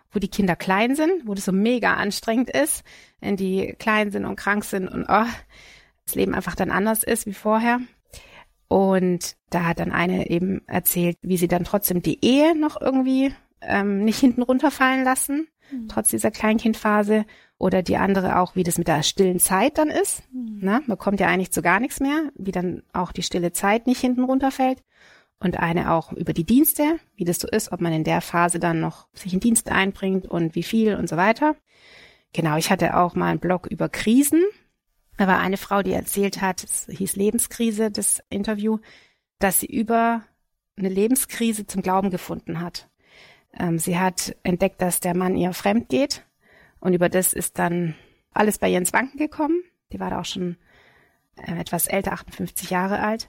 wo die Kinder klein sind, wo das so mega anstrengend ist, wenn die klein sind und krank sind und das Leben einfach dann anders ist wie vorher. Und da hat dann eine eben erzählt, wie sie dann trotzdem die Ehe noch irgendwie nicht hinten runterfallen lassen, trotz dieser Kleinkindphase. Oder die andere auch, wie das mit der stillen Zeit dann ist. Na, man kommt ja eigentlich zu gar nichts mehr, wie dann auch die stille Zeit nicht hinten runterfällt. Und eine auch über die Dienste, wie das so ist, ob man in der Phase dann noch sich in Dienste einbringt und wie viel und so weiter. Genau, ich hatte auch mal einen Blog über Krisen. Da war eine Frau, die erzählt hat, es hieß Lebenskrise, das Interview, dass sie über eine Lebenskrise zum Glauben gefunden hat. Sie hat entdeckt, dass der Mann ihr fremd geht und über das ist dann alles bei ihr ins Wanken gekommen. Die war da auch schon etwas älter, 58 Jahre alt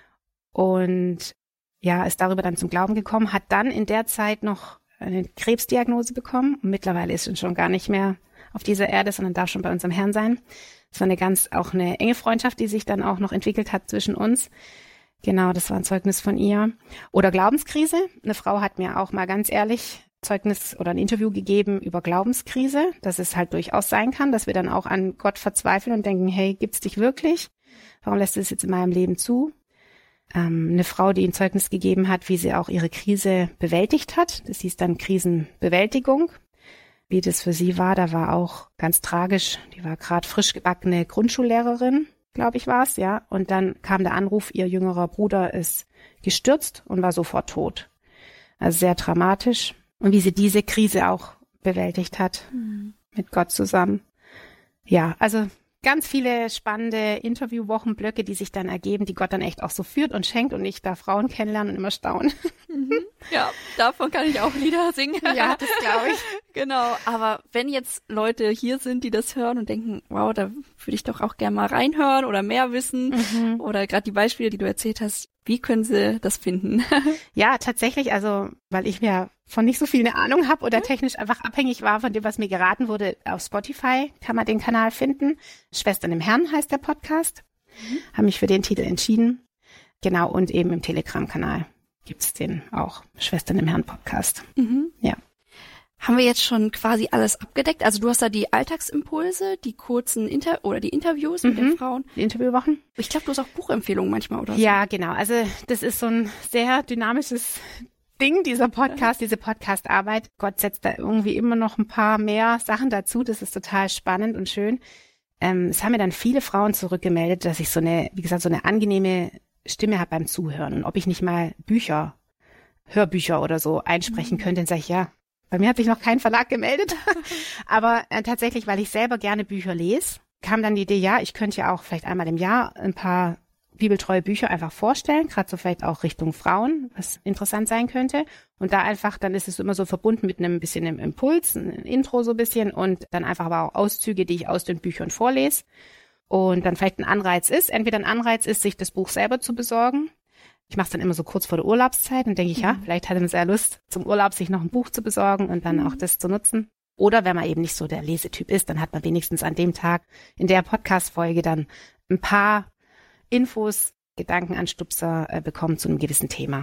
und ja, ist darüber dann zum Glauben gekommen, hat dann in der Zeit noch eine Krebsdiagnose bekommen und mittlerweile ist sie schon gar nicht mehr auf dieser Erde, sondern darf schon bei uns am Herrn sein. Das war auch eine enge Freundschaft, die sich dann auch noch entwickelt hat zwischen uns. Genau, das war ein Zeugnis von ihr. Oder Glaubenskrise. Eine Frau hat mir auch mal ganz ehrlich Zeugnis oder ein Interview gegeben über Glaubenskrise, dass es halt durchaus sein kann, dass wir dann auch an Gott verzweifeln und denken, hey, gibt's dich wirklich? Warum lässt du es jetzt in meinem Leben zu? Eine Frau, die ein Zeugnis gegeben hat, wie sie auch ihre Krise bewältigt hat. Das hieß dann Krisenbewältigung. Wie das für sie war, da war auch ganz tragisch. Die war gerade frisch gebackene Grundschullehrerin, glaube ich war es, ja. Und dann kam der Anruf, ihr jüngerer Bruder ist gestürzt und war sofort tot. Also sehr dramatisch. Und wie sie diese Krise auch bewältigt hat, mit Gott zusammen. Ja, also ganz viele spannende Interviewwochenblöcke, die sich dann ergeben, die Gott dann echt auch so führt und schenkt und ich da Frauen kennenlernen und immer staunen. Ja, davon kann ich auch Lieder singen. Ja, das glaube ich. Genau, aber wenn jetzt Leute hier sind, die das hören und denken, wow, da würde ich doch auch gerne mal reinhören oder mehr wissen oder gerade die Beispiele, die du erzählt hast, wie können sie das finden? Ja, tatsächlich, also weil ich mir von nicht so viel eine Ahnung habe oder technisch einfach abhängig war von dem, was mir geraten wurde, auf Spotify kann man den Kanal finden. Schwestern im Herrn heißt der Podcast. Habe mich für den Titel entschieden. Genau, und eben im Telegram-Kanal gibt's den auch, Schwestern im Herrn Podcast. Ja. Haben wir jetzt schon quasi alles abgedeckt? Also du hast da die Alltagsimpulse, die kurzen die Interviews mit den Frauen. Die Interviewwochen. Ich glaube, du hast auch Buchempfehlungen manchmal oder so. Ja, genau. Also das ist so ein sehr dynamisches Ding, dieser Podcast, diese Podcast-Arbeit. Gott setzt da irgendwie immer noch ein paar mehr Sachen dazu. Das ist total spannend und schön. Es haben mir dann viele Frauen zurückgemeldet, dass ich so eine angenehme Stimme habe beim Zuhören. Und ob ich nicht mal Hörbücher oder so einsprechen könnte, dann sage ich, ja, bei mir hat sich noch kein Verlag gemeldet. Aber tatsächlich, weil ich selber gerne Bücher lese, kam dann die Idee, ja, ich könnte ja auch vielleicht einmal im Jahr ein paar bibeltreue Bücher einfach vorstellen, gerade so vielleicht auch Richtung Frauen, was interessant sein könnte. Und da einfach, dann ist es immer so verbunden mit einem bisschen einem Impuls, ein Intro so ein bisschen und dann einfach aber auch Auszüge, die ich aus den Büchern vorlese. Und dann vielleicht entweder ein Anreiz ist, sich das Buch selber zu besorgen. Ich mache es dann immer so kurz vor der Urlaubszeit und denke ich, ja, vielleicht hat man sehr Lust, zum Urlaub sich noch ein Buch zu besorgen und dann auch das zu nutzen. Oder wenn man eben nicht so der Lesetyp ist, dann hat man wenigstens an dem Tag in der Podcast-Folge dann ein paar Infos, Gedankenanstupser bekommen zu einem gewissen Thema.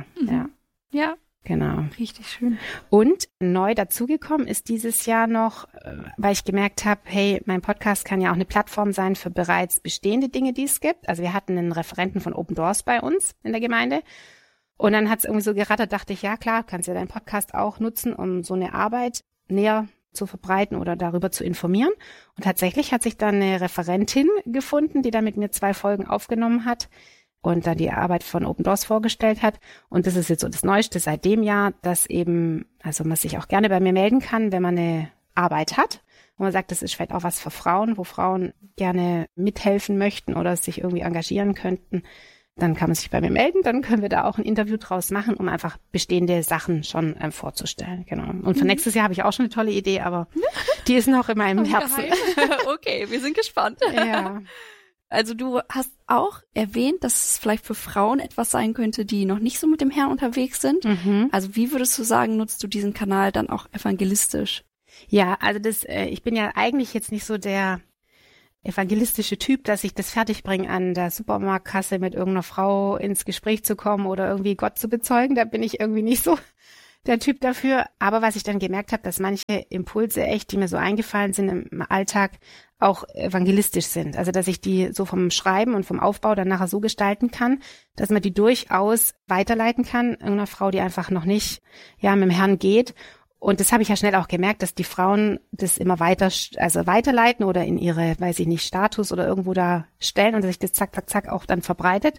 Ja. Genau. Richtig schön. Und neu dazugekommen ist dieses Jahr noch, weil ich gemerkt habe, hey, mein Podcast kann ja auch eine Plattform sein für bereits bestehende Dinge, die es gibt. Also wir hatten einen Referenten von Open Doors bei uns in der Gemeinde. Und dann hat es irgendwie so gerattert, dachte ich, ja klar, kannst ja deinen Podcast auch nutzen, um so eine Arbeit näher zu verbreiten oder darüber zu informieren. Und tatsächlich hat sich dann eine Referentin gefunden, die dann mit mir 2 Folgen aufgenommen hat und dann die Arbeit von Open Doors vorgestellt hat. Und das ist jetzt so das Neueste seit dem Jahr, dass eben, also man sich auch gerne bei mir melden kann, wenn man eine Arbeit hat. Und man sagt, das ist vielleicht auch was für Frauen, wo Frauen gerne mithelfen möchten oder sich irgendwie engagieren könnten. Dann kann man sich bei mir melden, dann können wir da auch ein Interview draus machen, um einfach bestehende Sachen schon vorzustellen. Genau. Und für nächstes Jahr habe ich auch schon eine tolle Idee, aber die ist noch in meinem Herzen. Okay, wir sind gespannt. Ja. Also du hast auch erwähnt, dass es vielleicht für Frauen etwas sein könnte, die noch nicht so mit dem Herrn unterwegs sind. Also wie würdest du sagen, nutzt du diesen Kanal dann auch evangelistisch? Ja, also ich bin ja eigentlich jetzt nicht so der evangelistische Typ, dass ich das fertigbringe, an der Supermarktkasse mit irgendeiner Frau ins Gespräch zu kommen oder irgendwie Gott zu bezeugen. Da bin ich irgendwie nicht so der Typ dafür. Aber was ich dann gemerkt habe, dass manche Impulse echt, die mir so eingefallen sind im Alltag, auch evangelistisch sind. Also dass ich die so vom Schreiben und vom Aufbau dann nachher so gestalten kann, dass man die durchaus weiterleiten kann, irgendeiner Frau, die einfach noch nicht mit dem Herrn geht. Und das habe ich ja schnell auch gemerkt, dass die Frauen das immer weiterleiten oder in ihre, weiß ich nicht, Status oder irgendwo da stellen und dass sich das zack, zack, zack auch dann verbreitet.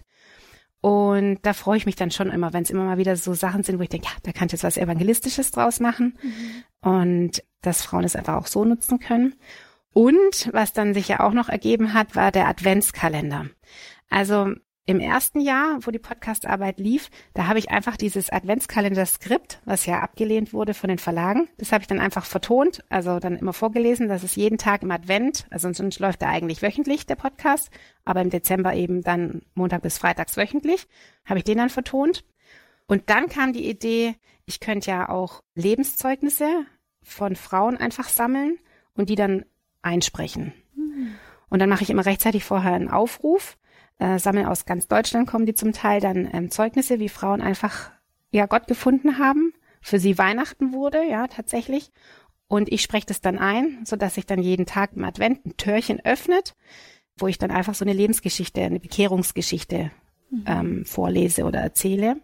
Und da freue ich mich dann schon immer, wenn es immer mal wieder so Sachen sind, wo ich denke, ja, da kann ich jetzt was Evangelistisches draus machen. Und dass Frauen es einfach auch so nutzen können. Und was dann sich ja auch noch ergeben hat, war der Adventskalender. Also im ersten Jahr, wo die Podcastarbeit lief, da habe ich einfach dieses Adventskalender-Skript, was ja abgelehnt wurde von den Verlagen, das habe ich dann einfach vertont, also dann immer vorgelesen, dass es jeden Tag im Advent, also sonst läuft er eigentlich wöchentlich, der Podcast, aber im Dezember eben dann Montag bis Freitags wöchentlich, habe ich den dann vertont. Und dann kam die Idee, ich könnte ja auch Lebenszeugnisse von Frauen einfach sammeln und die dann einsprechen. Und dann mache ich immer rechtzeitig vorher einen Aufruf, sammeln aus ganz Deutschland, kommen die zum Teil dann Zeugnisse, wie Frauen einfach Gott gefunden haben, für sie Weihnachten wurde, tatsächlich. Und ich spreche das dann ein, sodass sich dann jeden Tag im Advent ein Türchen öffnet, wo ich dann einfach so eine Lebensgeschichte, eine Bekehrungsgeschichte vorlese oder erzähle.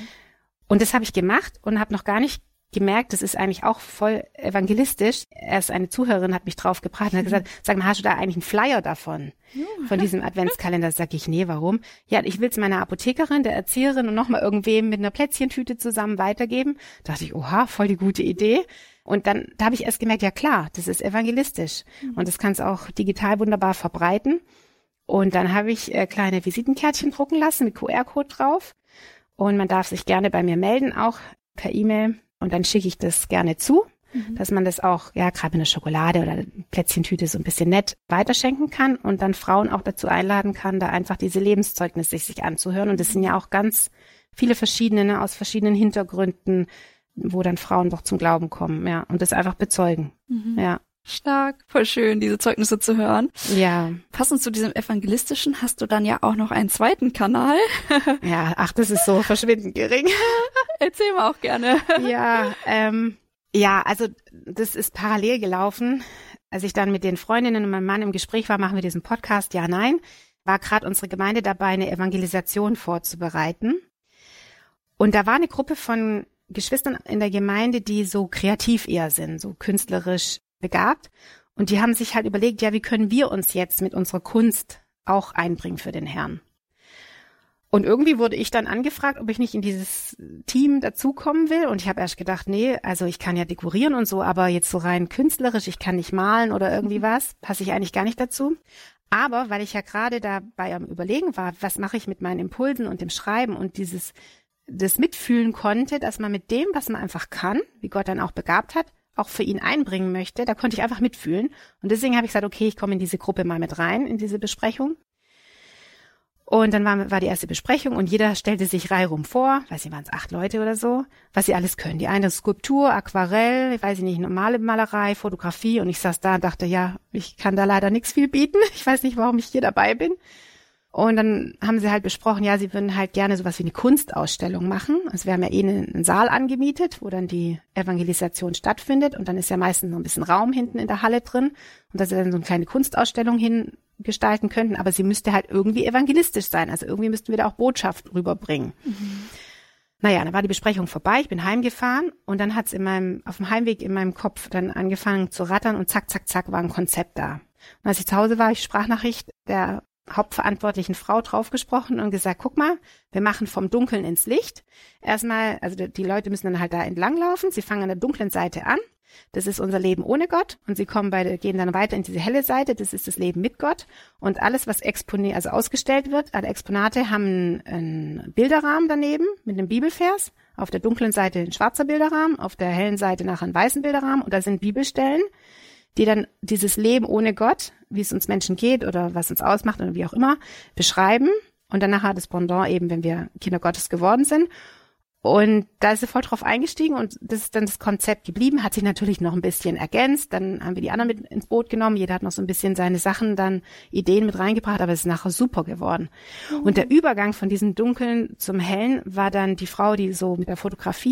Und das habe ich gemacht und habe noch gar nicht gemerkt, das ist eigentlich auch voll evangelistisch. Erst eine Zuhörerin hat mich drauf gebracht und hat gesagt, sag mal, hast du da eigentlich einen Flyer davon? Von diesem Adventskalender? Sag ich, nee, warum? Ja, ich will es meiner Apothekerin, der Erzieherin und nochmal irgendwem mit einer Plätzchentüte zusammen weitergeben. Da dachte ich, oha, voll die gute Idee. Und dann, da habe ich erst gemerkt, ja klar, das ist evangelistisch. Und das kannst auch digital wunderbar verbreiten. Und dann habe ich kleine Visitenkärtchen drucken lassen mit QR-Code drauf. Und man darf sich gerne bei mir melden, auch per E-Mail. Und dann schicke ich das gerne zu, dass man das auch, gerade eine Schokolade oder eine Plätzchentüte so ein bisschen nett weiterschenken kann und dann Frauen auch dazu einladen kann, da einfach diese Lebenszeugnisse sich anzuhören. Und das sind ja auch ganz viele verschiedene, aus verschiedenen Hintergründen, wo dann Frauen doch zum Glauben kommen, und das einfach bezeugen, Stark, voll schön, diese Zeugnisse zu hören. Ja. Passend zu diesem evangelistischen hast du dann ja auch noch einen zweiten Kanal. Ja, das ist so verschwindend gering. Erzähl mal auch gerne. Ja, also das ist parallel gelaufen. Als ich dann mit den Freundinnen und meinem Mann im Gespräch war, machen wir diesen Podcast, ja, nein, war gerade unsere Gemeinde dabei, eine Evangelisation vorzubereiten. Und da war eine Gruppe von Geschwistern in der Gemeinde, die so kreativ eher sind, so künstlerisch begabt. Und die haben sich halt überlegt, wie können wir uns jetzt mit unserer Kunst auch einbringen für den Herrn? Und irgendwie wurde ich dann angefragt, ob ich nicht in dieses Team dazukommen will. Und ich habe erst gedacht, nee, also ich kann ja dekorieren und so, aber jetzt so rein künstlerisch, ich kann nicht malen oder irgendwie was, passe ich eigentlich gar nicht dazu. Aber weil ich ja gerade dabei am Überlegen war, was mache ich mit meinen Impulsen und dem Schreiben und das mitfühlen konnte, dass man mit dem, was man einfach kann, wie Gott dann auch begabt hat, auch für ihn einbringen möchte, da konnte ich einfach mitfühlen. Und deswegen habe ich gesagt, okay, ich komme in diese Gruppe mal mit rein, in diese Besprechung. Und dann war die erste Besprechung und jeder stellte sich reihum vor, weiß nicht, waren es 8 Leute oder so, was sie alles können. Die eine Skulptur, Aquarell, weiß ich nicht, normale Malerei, Fotografie. Und ich saß da und dachte, ich kann da leider nichts viel bieten. Ich weiß nicht, warum ich hier dabei bin. Und dann haben sie halt besprochen, sie würden halt gerne sowas wie eine Kunstausstellung machen. Also wir haben ja einen Saal angemietet, wo dann die Evangelisation stattfindet. Und dann ist ja meistens noch ein bisschen Raum hinten in der Halle drin. Und dass sie dann so eine kleine Kunstausstellung hingestalten könnten. Aber sie müsste halt irgendwie evangelistisch sein. Also irgendwie müssten wir da auch Botschaft rüberbringen. Naja, dann war die Besprechung vorbei. Ich bin heimgefahren. Und dann hat's auf dem Heimweg in meinem Kopf dann angefangen zu rattern. Und zack, zack, zack war ein Konzept da. Und als ich zu Hause war, Sprachnachricht der hauptverantwortlichen Frau draufgesprochen und gesagt, guck mal, wir machen vom Dunkeln ins Licht. Erstmal, also die Leute müssen dann halt da entlang laufen. Sie fangen an der dunklen Seite an. Das ist unser Leben ohne Gott. Und sie gehen dann weiter in diese helle Seite. Das ist das Leben mit Gott. Und alles, was ausgestellt wird, alle Exponate haben einen Bilderrahmen daneben mit einem Bibelvers. Auf der dunklen Seite ein schwarzer Bilderrahmen, auf der hellen Seite nachher ein weißen Bilderrahmen. Und da sind Bibelstellen, die dann dieses Leben ohne Gott, wie es uns Menschen geht oder was uns ausmacht oder wie auch immer, beschreiben. Und dann nachher das Pendant eben, wenn wir Kinder Gottes geworden sind. Und da ist sie voll drauf eingestiegen und das ist dann das Konzept geblieben, hat sich natürlich noch ein bisschen ergänzt. Dann haben wir die anderen mit ins Boot genommen. Jeder hat noch so ein bisschen seine Sachen, dann Ideen mit reingebracht, aber es ist nachher super geworden. Und der Übergang von diesem Dunklen zum Hellen war dann die Frau, die so mit der Fotografie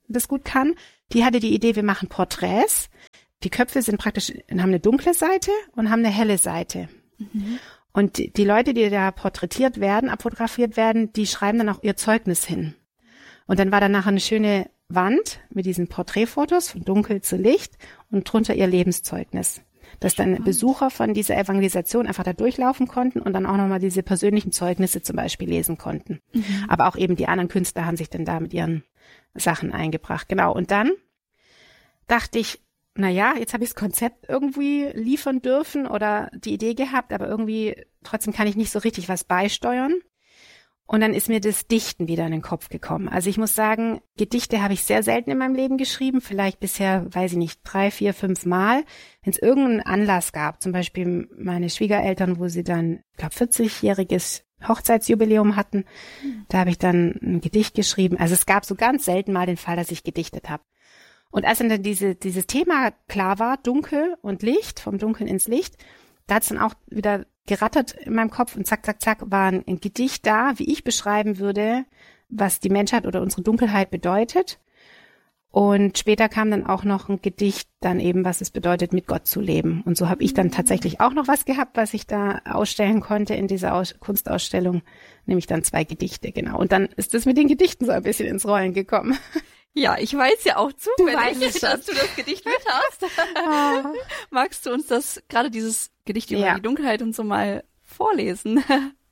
das gut kann, die hatte die Idee, wir machen Porträts. Die Köpfe sind praktisch, haben eine dunkle Seite und haben eine helle Seite. Mhm. Und die Leute, die da porträtiert werden, abfotografiert werden, die schreiben dann auch ihr Zeugnis hin. Und dann war da nachher eine schöne Wand mit diesen Porträtfotos von dunkel zu Licht und drunter ihr Lebenszeugnis. Dass dann Besucher von dieser Evangelisation einfach da durchlaufen konnten und dann auch nochmal diese persönlichen Zeugnisse zum Beispiel lesen konnten. Mhm. Aber auch eben die anderen Künstler haben sich dann da mit ihren Sachen eingebracht. Genau. Und dann dachte ich, naja, jetzt habe ich das Konzept irgendwie liefern dürfen oder die Idee gehabt, aber irgendwie trotzdem kann ich nicht so richtig was beisteuern. Und dann ist mir das Dichten wieder in den Kopf gekommen. Also ich muss sagen, Gedichte habe ich sehr selten in meinem Leben geschrieben, vielleicht bisher, weiß ich nicht, 3, 4, 5 Mal. Wenn es irgendeinen Anlass gab, zum Beispiel meine Schwiegereltern, wo sie dann, ich glaube, 40-jähriges Hochzeitsjubiläum hatten, da habe ich dann ein Gedicht geschrieben. Also es gab so ganz selten mal den Fall, dass ich gedichtet habe. Und als dann dieses Thema klar war, Dunkel und Licht, vom Dunkeln ins Licht, da hat es dann auch wieder gerattert in meinem Kopf und zack, zack, zack, war ein Gedicht da, wie ich beschreiben würde, was die Menschheit oder unsere Dunkelheit bedeutet. Und später kam dann auch noch ein Gedicht, dann eben, was es bedeutet, mit Gott zu leben. Und so habe ich dann tatsächlich auch noch was gehabt, was ich da ausstellen konnte in dieser Kunstausstellung, nämlich dann 2 Gedichte, genau. Und dann ist es mit den Gedichten so ein bisschen ins Rollen gekommen. Ja, ich weiß ja auch zufällig, dass du das Gedicht mit hast. Magst du uns gerade dieses Gedicht über die Dunkelheit und so mal vorlesen?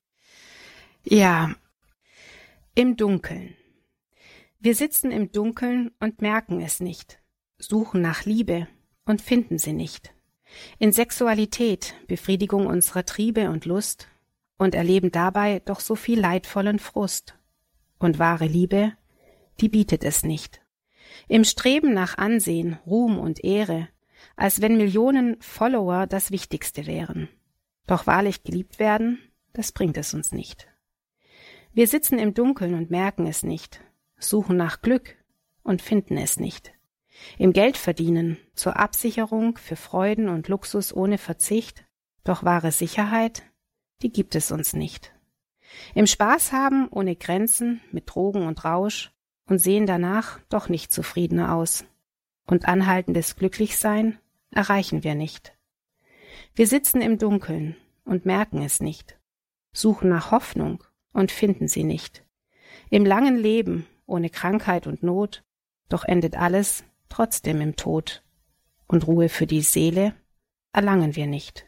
Ja. Im Dunkeln. Wir sitzen im Dunkeln und merken es nicht, suchen nach Liebe und finden sie nicht. In Sexualität, Befriedigung unserer Triebe und Lust und erleben dabei doch so viel leidvollen Frust. Und wahre Liebe, die bietet es nicht. Im Streben nach Ansehen, Ruhm und Ehre, als wenn Millionen Follower das Wichtigste wären. Doch wahrlich geliebt werden, das bringt es uns nicht. Wir sitzen im Dunkeln und merken es nicht, suchen nach Glück und finden es nicht. Im Geldverdienen, zur Absicherung für Freuden und Luxus ohne Verzicht, doch wahre Sicherheit, die gibt es uns nicht. Im Spaß haben ohne Grenzen, mit Drogen und Rausch, und sehen danach doch nicht zufriedener aus. Und anhaltendes Glücklichsein erreichen wir nicht. Wir sitzen im Dunkeln und merken es nicht, suchen nach Hoffnung und finden sie nicht. Im langen Leben, ohne Krankheit und Not, doch endet alles trotzdem im Tod. Und Ruhe für die Seele erlangen wir nicht.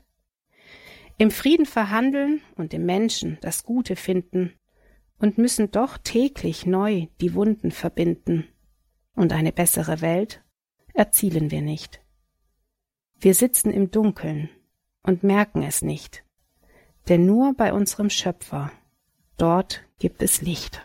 Im Frieden verhandeln und im Menschen das Gute finden, und müssen doch täglich neu die Wunden verbinden, und eine bessere Welt erzielen wir nicht. Wir sitzen im Dunkeln und merken es nicht, denn nur bei unserem Schöpfer, dort gibt es Licht.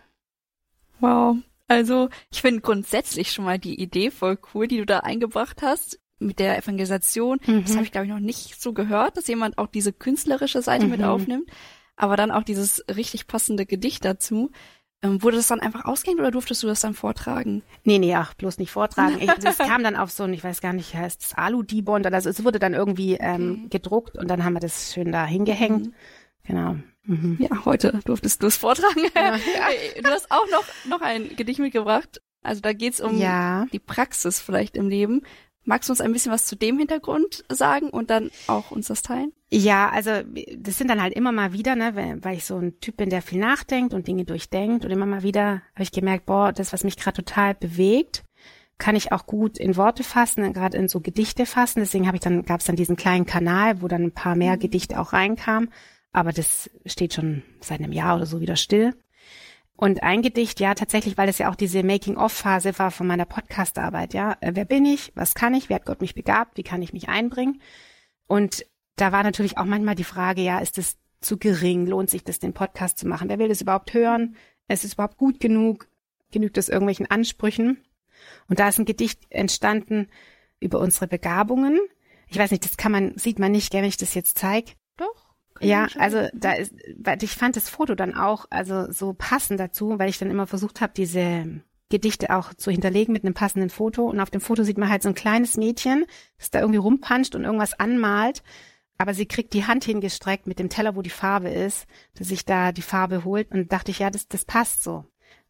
Wow, also ich finde grundsätzlich schon mal die Idee voll cool, die du da eingebracht hast mit der Evangelisation. Das habe ich, glaube ich, noch nicht so gehört, dass jemand auch diese künstlerische Seite mit aufnimmt. Aber dann auch dieses richtig passende Gedicht dazu. Wurde das dann einfach ausgehängt oder durftest du das dann vortragen? Nee, ach, bloß nicht vortragen. Das kam dann auf so ein, ich weiß gar nicht, heißt es Alu-Dibond oder so. Es wurde dann irgendwie gedruckt und dann haben wir das schön da hingehängt. Genau. Ja, heute durftest du es vortragen. Ja. Du hast auch noch ein Gedicht mitgebracht. Also da geht's um die Praxis vielleicht im Leben. Magst du uns ein bisschen was zu dem Hintergrund sagen und dann auch uns das teilen? Ja, also das sind dann halt immer mal wieder, ne, weil ich so ein Typ bin, der viel nachdenkt und Dinge durchdenkt, und immer mal wieder habe ich gemerkt, das, was mich gerade total bewegt, kann ich auch gut in Worte fassen, gerade in so Gedichte fassen. Deswegen gab es dann diesen kleinen Kanal, wo dann ein paar mehr Gedichte auch reinkamen, aber das steht schon seit einem Jahr oder so wieder still. Und ein Gedicht, ja, tatsächlich, weil es ja auch diese Making-of-Phase war von meiner Podcast-Arbeit, ja. Wer bin ich? Was kann ich? Wer hat Gott mich begabt? Wie kann ich mich einbringen? Und da war natürlich auch manchmal die Frage, ja, ist es zu gering? Lohnt sich das, den Podcast zu machen? Wer will das überhaupt hören? Ist es überhaupt gut genug? Genügt es irgendwelchen Ansprüchen? Und da ist ein Gedicht entstanden über unsere Begabungen. Ich weiß nicht, sieht man nicht, wenn ich das jetzt zeige. Doch. Ja, also ich fand das Foto dann auch also so passend dazu, weil ich dann immer versucht habe, diese Gedichte auch zu hinterlegen mit einem passenden Foto. Und auf dem Foto sieht man halt so ein kleines Mädchen, das da irgendwie rumpanscht und irgendwas anmalt. Aber sie kriegt die Hand hingestreckt mit dem Teller, wo die Farbe ist, dass sich da die Farbe holt. Und dachte ich, ja, das passt so.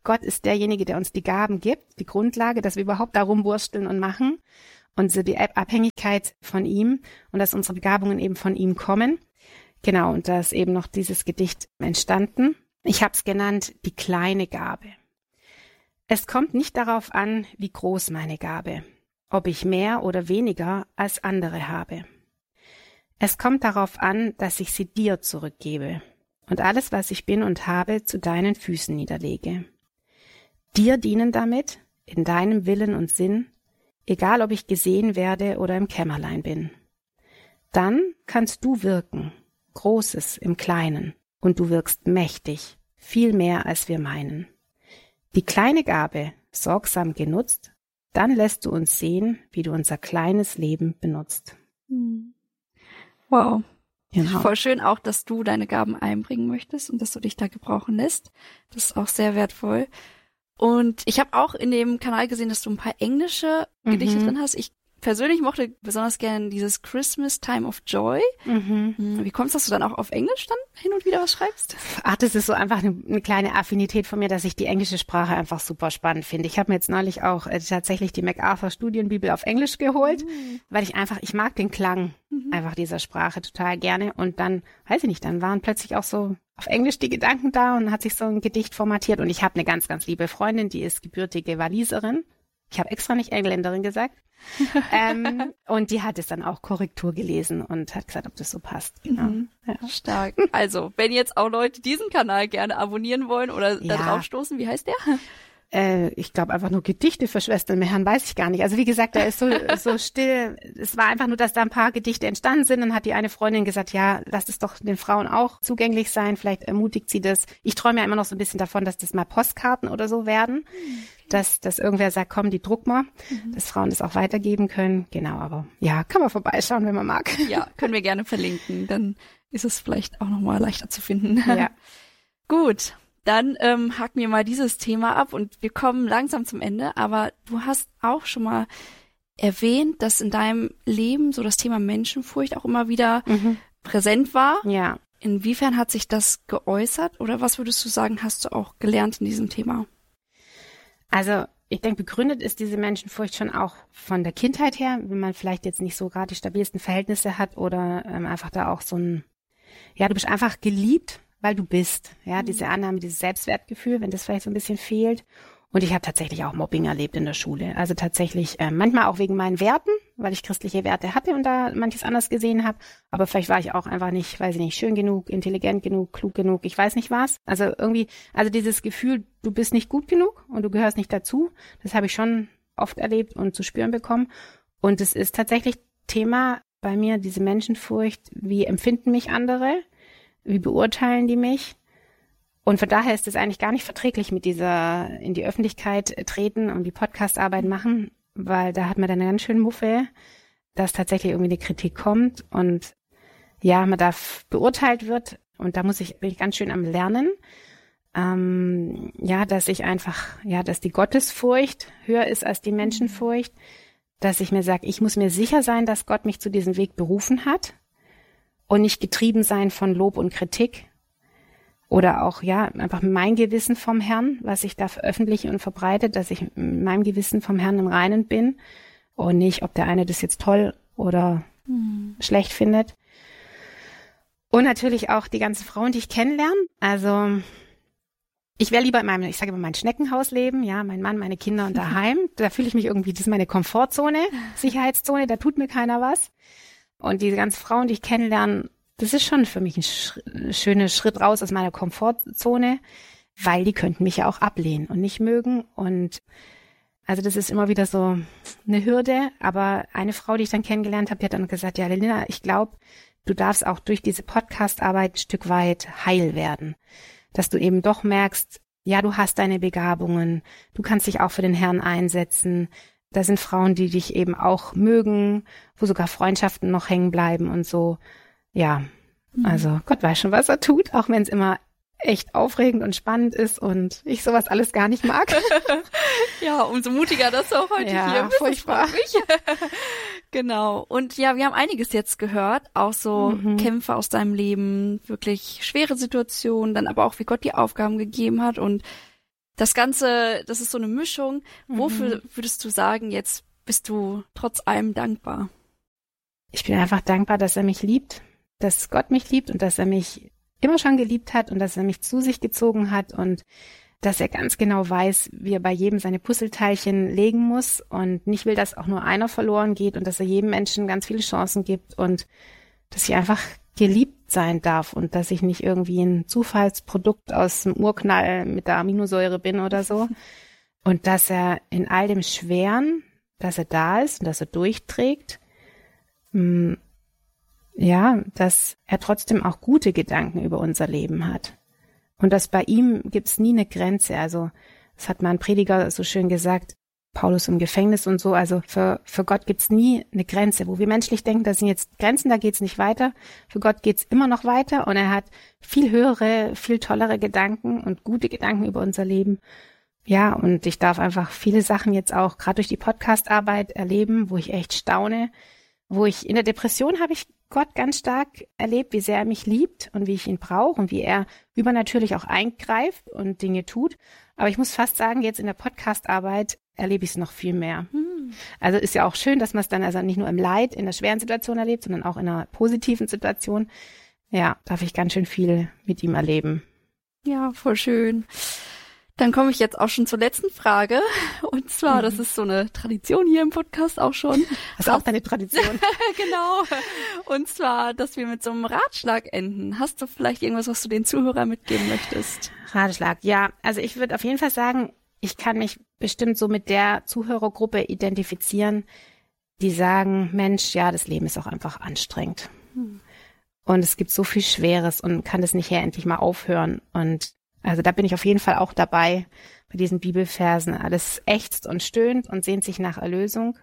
Gott ist derjenige, der uns die Gaben gibt, die Grundlage, dass wir überhaupt da rumwursteln und machen. Und so die Abhängigkeit von ihm und dass unsere Begabungen eben von ihm kommen. Genau, und da ist eben noch dieses Gedicht entstanden. Ich habe es genannt, die kleine Gabe. Es kommt nicht darauf an, wie groß meine Gabe, ob ich mehr oder weniger als andere habe. Es kommt darauf an, dass ich sie dir zurückgebe und alles, was ich bin und habe, zu deinen Füßen niederlege. Dir dienen damit, in deinem Willen und Sinn, egal ob ich gesehen werde oder im Kämmerlein bin. Dann kannst du wirken, Großes im Kleinen, und du wirkst mächtig, viel mehr als wir meinen. Die kleine Gabe, sorgsam genutzt, dann lässt du uns sehen, wie du unser kleines Leben benutzt. Wow. Genau. Voll schön auch, dass du deine Gaben einbringen möchtest und dass du dich da gebrauchen lässt. Das ist auch sehr wertvoll. Und ich habe auch in dem Kanal gesehen, dass du ein paar englische Gedichte drin hast. Ich persönlich mochte besonders gerne dieses Christmas Time of Joy. Wie kommst du, dass du dann auch auf Englisch dann hin und wieder was schreibst? Ach, das ist so einfach eine kleine Affinität von mir, dass ich die englische Sprache einfach super spannend finde. Ich habe mir jetzt neulich auch tatsächlich die MacArthur Studienbibel auf Englisch geholt, weil ich mag den Klang einfach dieser Sprache total gerne. Und dann, weiß ich nicht, dann waren plötzlich auch so auf Englisch die Gedanken da und hat sich so ein Gedicht formatiert. Und ich habe eine ganz, ganz liebe Freundin, die ist gebürtige Waliserin. Ich habe extra nicht Engländerin gesagt. Und die hat es dann auch Korrektur gelesen und hat gesagt, ob das so passt. Genau. Ja. Stark. Also, wenn jetzt auch Leute diesen Kanal gerne abonnieren wollen oder da drauf stoßen, wie heißt der? Ich glaube einfach nur Gedichte für Schwestern im Herrn, weiß ich gar nicht. Also wie gesagt, der ist so still. Es war einfach nur, dass da ein paar Gedichte entstanden sind. Dann hat die eine Freundin gesagt, ja, lass es doch den Frauen auch zugänglich sein. Vielleicht ermutigt sie das. Ich träume ja immer noch so ein bisschen davon, dass das mal Postkarten oder so werden. Dass irgendwer sagt, komm, die druck mal, dass Frauen das auch weitergeben können. Genau, aber ja, kann man vorbeischauen, wenn man mag. Ja, können wir gerne verlinken. Dann ist es vielleicht auch nochmal leichter zu finden. Ja. Gut. Dann haken wir mal dieses Thema ab und wir kommen langsam zum Ende. Aber du hast auch schon mal erwähnt, dass in deinem Leben so das Thema Menschenfurcht auch immer wieder präsent war. Ja. Inwiefern hat sich das geäußert oder was würdest du sagen, hast du auch gelernt in diesem Thema? Also ich denke, begründet ist diese Menschenfurcht schon auch von der Kindheit her, wenn man vielleicht jetzt nicht so gerade die stabilsten Verhältnisse hat oder einfach da auch so ein, ja, du bist einfach geliebt, weil du bist. Ja, diese Annahme, dieses Selbstwertgefühl, wenn das vielleicht so ein bisschen fehlt. Und ich habe tatsächlich auch Mobbing erlebt in der Schule. Also tatsächlich manchmal auch wegen meinen Werten, weil ich christliche Werte hatte und da manches anders gesehen habe. Aber vielleicht war ich auch einfach nicht, weiß ich nicht, schön genug, intelligent genug, klug genug, ich weiß nicht was. Also irgendwie, also dieses Gefühl, du bist nicht gut genug und du gehörst nicht dazu, das habe ich schon oft erlebt und zu spüren bekommen. Und es ist tatsächlich Thema bei mir, diese Menschenfurcht, wie empfinden mich andere, wie beurteilen die mich? Und von daher ist es eigentlich gar nicht verträglich mit dieser in die Öffentlichkeit treten und die Podcastarbeit machen, weil da hat man dann eine ganz schöne Muffe, dass tatsächlich irgendwie eine Kritik kommt und ja, man da beurteilt wird und da bin ich ganz schön am Lernen, dass ich einfach, dass die Gottesfurcht höher ist als die Menschenfurcht, dass ich mir sage, ich muss mir sicher sein, dass Gott mich zu diesem Weg berufen hat und nicht getrieben sein von Lob und Kritik. Oder auch, einfach mein Gewissen vom Herrn, was ich da veröffentliche und verbreite, dass ich mit meinem Gewissen vom Herrn im Reinen bin und nicht, ob der eine das jetzt toll oder schlecht findet. Und natürlich auch die ganzen Frauen, die ich kennenlerne. Also ich wäre lieber ich sage immer, mein Schneckenhaus leben, ja, mein Mann, meine Kinder und daheim. Da fühle ich mich irgendwie, das ist meine Komfortzone, Sicherheitszone, da tut mir keiner was. Und diese ganzen Frauen, die ich kennenlerne, das ist schon für mich ein schöner Schritt raus aus meiner Komfortzone, weil die könnten mich ja auch ablehnen und nicht mögen. Und also das ist immer wieder so eine Hürde. Aber eine Frau, die ich dann kennengelernt habe, die hat dann gesagt, ja, Linda, ich glaube, du darfst auch durch diese Podcast-Arbeit ein Stück weit heil werden. Dass du eben doch merkst, ja, du hast deine Begabungen, du kannst dich auch für den Herrn einsetzen. Da sind Frauen, die dich eben auch mögen, wo sogar Freundschaften noch hängen bleiben und so. Ja, also Gott weiß schon, was er tut, auch wenn es immer echt aufregend und spannend ist und ich sowas alles gar nicht mag. Ja, umso mutiger, dass du auch heute hier bist. Furchtbar. Genau. Und ja, wir haben einiges jetzt gehört, auch so Kämpfe aus deinem Leben, wirklich schwere Situationen, dann aber auch, wie Gott die Aufgaben gegeben hat. Und Das Ganze, das ist so eine Mischung. Wofür würdest du sagen, jetzt bist du trotz allem dankbar? Ich bin einfach dankbar, dass er mich liebt, dass Gott mich liebt und dass er mich immer schon geliebt hat und dass er mich zu sich gezogen hat und dass er ganz genau weiß, wie er bei jedem seine Puzzleteilchen legen muss und nicht will, dass auch nur einer verloren geht und dass er jedem Menschen ganz viele Chancen gibt und dass ich einfach geliebt sein darf und dass ich nicht irgendwie ein Zufallsprodukt aus dem Urknall mit der Aminosäure bin oder so. Und dass er in all dem Schweren, dass er da ist und dass er durchträgt, ja, dass er trotzdem auch gute Gedanken über unser Leben hat. Und dass bei ihm gibt's nie eine Grenze. Also, das hat mal ein Prediger so schön gesagt, Paulus im Gefängnis und so. Also für Gott gibt's nie eine Grenze. Wo wir menschlich denken, das sind jetzt Grenzen, da geht's nicht weiter. Für Gott geht's immer noch weiter und er hat viel höhere, viel tollere Gedanken und gute Gedanken über unser Leben. Ja, und ich darf einfach viele Sachen jetzt auch gerade durch die Podcast-Arbeit erleben, wo ich echt staune. Wo ich in der Depression habe ich Gott ganz stark erlebt, wie sehr er mich liebt und wie ich ihn brauche und wie er übernatürlich auch eingreift und Dinge tut. Aber ich muss fast sagen, jetzt in der Podcast-Arbeit erlebe ich es noch viel mehr. Also ist ja auch schön, dass man es dann also nicht nur im Leid, in der schweren Situation erlebt, sondern auch in einer positiven Situation. Ja, darf ich ganz schön viel mit ihm erleben. Ja, voll schön. Dann komme ich jetzt auch schon zur letzten Frage. Und zwar, das ist so eine Tradition hier im Podcast auch schon. Das ist auch deine Tradition. Genau. Und zwar, dass wir mit so einem Ratschlag enden. Hast du vielleicht irgendwas, was du den Zuhörern mitgeben möchtest? Ratschlag, ja. Also ich würde auf jeden Fall sagen, ich kann mich bestimmt so mit der Zuhörergruppe identifizieren, die sagen, Mensch, ja, das Leben ist auch einfach anstrengend. Und es gibt so viel Schweres und kann das nicht endlich mal aufhören. Und also da bin ich auf jeden Fall auch dabei bei diesen Bibelversen. Alles ächzt und stöhnt und sehnt sich nach Erlösung.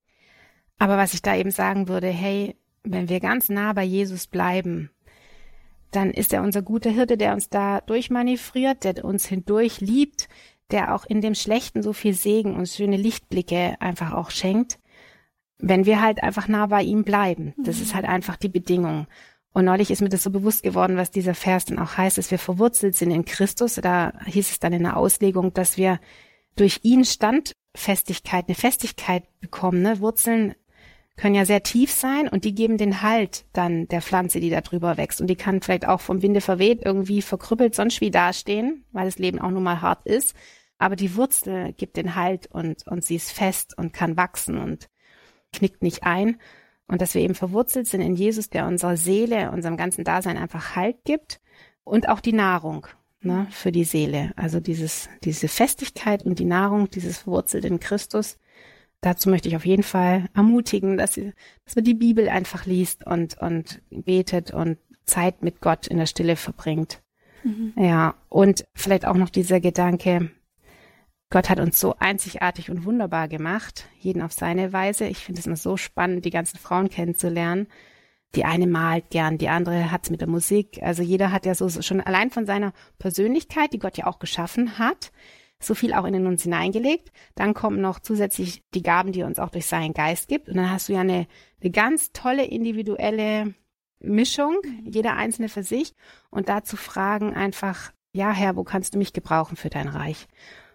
Aber was ich da eben sagen würde, hey, wenn wir ganz nah bei Jesus bleiben, dann ist er unser guter Hirte, der uns da durchmanövriert, der uns hindurch liebt, der auch in dem Schlechten so viel Segen und schöne Lichtblicke einfach auch schenkt, wenn wir halt einfach nah bei ihm bleiben. Das ist halt einfach die Bedingung. Und neulich ist mir das so bewusst geworden, was dieser Vers dann auch heißt, dass wir verwurzelt sind in Christus. Da hieß es dann in der Auslegung, dass wir durch ihn Standfestigkeit, eine Festigkeit bekommen. Ne? Wurzeln können ja sehr tief sein und die geben den Halt dann der Pflanze, die da drüber wächst. Und die kann vielleicht auch vom Winde verweht, irgendwie verkrüppelt, sonst wie dastehen, weil das Leben auch nun mal hart ist. Aber die Wurzel gibt den Halt und sie ist fest und kann wachsen und knickt nicht ein. Und dass wir eben verwurzelt sind in Jesus, der unserer Seele, unserem ganzen Dasein einfach Halt gibt und auch die Nahrung, ne, für die Seele. Also diese Festigkeit und die Nahrung, dieses verwurzelt in Christus. Dazu möchte ich auf jeden Fall ermutigen, dass man die Bibel einfach liest und betet und Zeit mit Gott in der Stille verbringt. Ja, und vielleicht auch noch dieser Gedanke, Gott hat uns so einzigartig und wunderbar gemacht, jeden auf seine Weise. Ich finde es immer so spannend, die ganzen Frauen kennenzulernen. Die eine malt gern, die andere hat's mit der Musik. Also jeder hat ja so schon allein von seiner Persönlichkeit, die Gott ja auch geschaffen hat, so viel auch in uns hineingelegt. Dann kommen noch zusätzlich die Gaben, die er uns auch durch seinen Geist gibt. Und dann hast du ja eine ganz tolle individuelle Mischung, jeder Einzelne für sich. Und dazu fragen einfach, ja Herr, wo kannst du mich gebrauchen für dein Reich?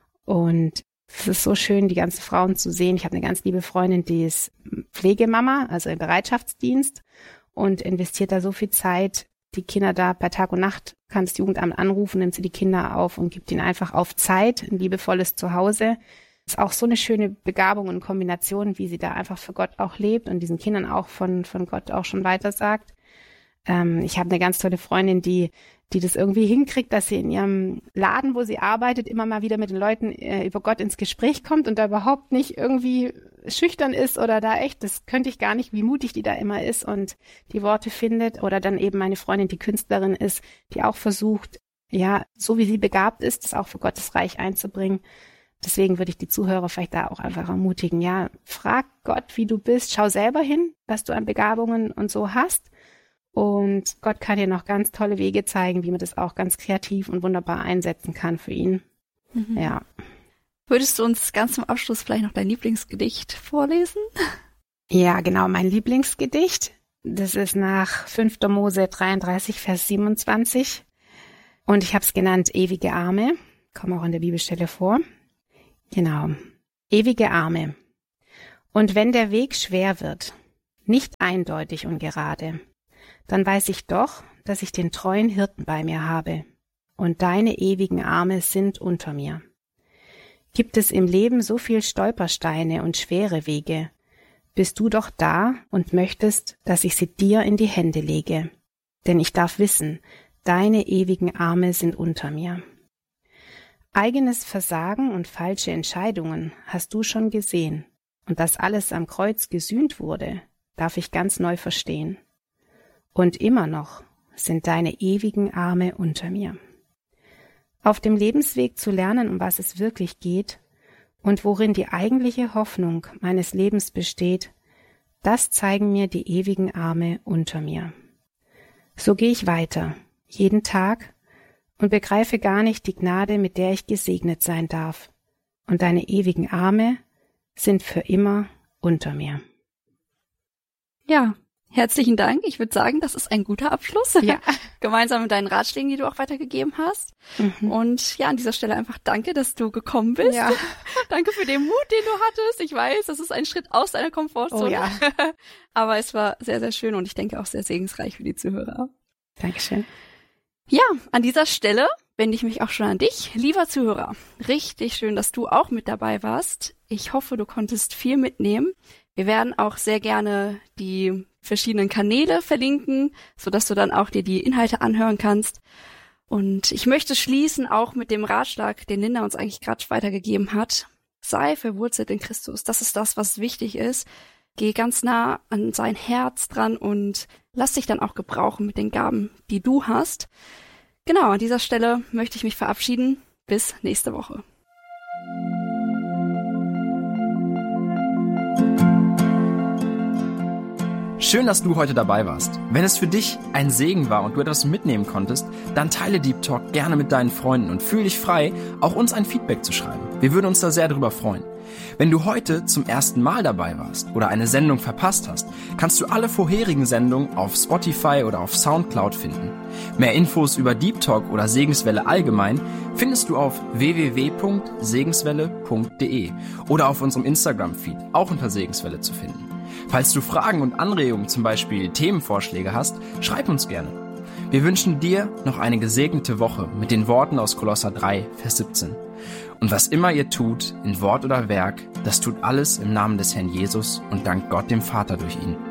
Und es ist so schön, die ganzen Frauen zu sehen. Ich habe eine ganz liebe Freundin, die ist Pflegemama, also im Bereitschaftsdienst und investiert da so viel Zeit. Die Kinder da bei Tag und Nacht, kann das Jugendamt anrufen, nimmt sie die Kinder auf und gibt ihnen einfach auf Zeit ein liebevolles Zuhause. Ist auch so eine schöne Begabung und Kombination, wie sie da einfach für Gott auch lebt und diesen Kindern auch von Gott auch schon weiter sagt. Ich habe eine ganz tolle Freundin, die das irgendwie hinkriegt, dass sie in ihrem Laden, wo sie arbeitet, immer mal wieder mit den Leuten über Gott ins Gespräch kommt und da überhaupt nicht irgendwie schüchtern ist oder da echt, das könnte ich gar nicht, wie mutig die da immer ist und die Worte findet. Oder dann eben meine Freundin, die Künstlerin ist, die auch versucht, ja, so wie sie begabt ist, das auch für Gottes Reich einzubringen. Deswegen würde ich die Zuhörer vielleicht da auch einfach ermutigen, ja, frag Gott, wie du bist, schau selber hin, was du an Begabungen und so hast. Und Gott kann dir noch ganz tolle Wege zeigen, wie man das auch ganz kreativ und wunderbar einsetzen kann für ihn. Ja. Würdest du uns ganz zum Abschluss vielleicht noch dein Lieblingsgedicht vorlesen? Ja, genau, mein Lieblingsgedicht. Das ist nach 5. Mose 33, Vers 27. Und ich habe es genannt, ewige Arme. kommen auch in der Bibelstelle vor. Genau. Ewige Arme. Und wenn der Weg schwer wird, nicht eindeutig und gerade, dann weiß ich doch, dass ich den treuen Hirten bei mir habe. Und deine ewigen Arme sind unter mir. Gibt es im Leben so viel Stolpersteine und schwere Wege, bist du doch da und möchtest, dass ich sie dir in die Hände lege. Denn ich darf wissen, deine ewigen Arme sind unter mir. Eigenes Versagen und falsche Entscheidungen hast du schon gesehen. Und dass alles am Kreuz gesühnt wurde, darf ich ganz neu verstehen. Und immer noch sind deine ewigen Arme unter mir. Auf dem Lebensweg zu lernen, um was es wirklich geht und worin die eigentliche Hoffnung meines Lebens besteht, das zeigen mir die ewigen Arme unter mir. So gehe ich weiter, jeden Tag, und begreife gar nicht die Gnade, mit der ich gesegnet sein darf. Und deine ewigen Arme sind für immer unter mir. Ja, herzlichen Dank. Ich würde sagen, das ist ein guter Abschluss. Ja. Gemeinsam mit deinen Ratschlägen, die du auch weitergegeben hast. Mhm. Und ja, an dieser Stelle einfach danke, dass du gekommen bist. Ja. Danke für den Mut, den du hattest. Ich weiß, das ist ein Schritt aus deiner Komfortzone. Oh ja. Aber es war sehr, sehr schön und ich denke auch sehr segensreich für die Zuhörer. Dankeschön. Ja, an dieser Stelle wende ich mich auch schon an dich, lieber Zuhörer. Richtig schön, dass du auch mit dabei warst. Ich hoffe, du konntest viel mitnehmen. Wir werden auch sehr gerne die verschiedenen Kanäle verlinken, sodass du dann auch dir die Inhalte anhören kannst. Und ich möchte schließen auch mit dem Ratschlag, den Linda uns eigentlich gerade weitergegeben hat. Sei verwurzelt in Christus. Das ist das, was wichtig ist. Geh ganz nah an sein Herz dran und lass dich dann auch gebrauchen mit den Gaben, die du hast. Genau, an dieser Stelle möchte ich mich verabschieden. Bis nächste Woche. Schön, dass du heute dabei warst. Wenn es für dich ein Segen war und du etwas mitnehmen konntest, dann teile Deep Talk gerne mit deinen Freunden und fühl dich frei, auch uns ein Feedback zu schreiben. Wir würden uns da sehr drüber freuen. Wenn du heute zum ersten Mal dabei warst oder eine Sendung verpasst hast, kannst du alle vorherigen Sendungen auf Spotify oder auf Soundcloud finden. Mehr Infos über Deep Talk oder Segenswelle allgemein findest du auf www.segenswelle.de oder auf unserem Instagram-Feed, auch unter Segenswelle zu finden. Falls du Fragen und Anregungen, zum Beispiel Themenvorschläge hast, schreib uns gerne. Wir wünschen dir noch eine gesegnete Woche mit den Worten aus Kolosser 3, Vers 17. Und was immer ihr tut, in Wort oder Werk, das tut alles im Namen des Herrn Jesus und dankt Gott dem Vater durch ihn.